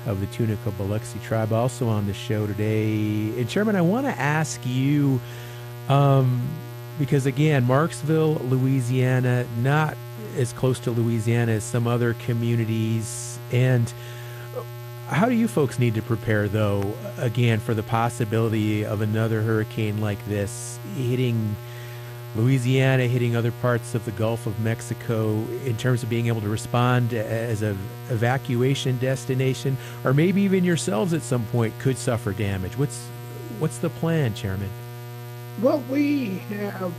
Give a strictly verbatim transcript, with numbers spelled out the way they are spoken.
of the Tunica Biloxi tribe, also on the show today. And Chairman, I want to ask you, um, because again, Marksville, Louisiana, not as close to Louisiana as some other communities. And how do you folks need to prepare, though, again, for the possibility of another hurricane like this hitting Louisiana, hitting other parts of the Gulf of Mexico, in terms of being able to respond as an evacuation destination, or maybe even yourselves at some point could suffer damage? What's what's the plan, Chairman? Well, we have